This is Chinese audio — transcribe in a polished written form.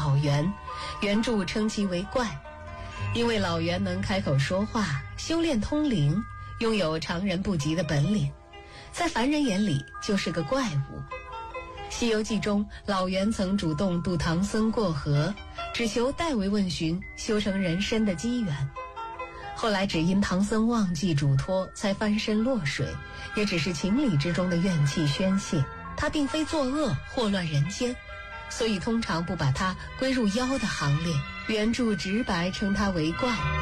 老猿，原著称其为怪。因为老猿能开口说话，修炼通灵，拥有常人不及的本领，在凡人眼里就是个怪物。西游记中，老猿曾主动渡唐僧过河，只求代为问询修成人身的机缘。后来只因唐僧忘记嘱托，才翻身落水，也只是情理之中的怨气宣泄。他并非作恶祸乱人间，所以通常不把他归入妖的行列。原著直白称他为怪。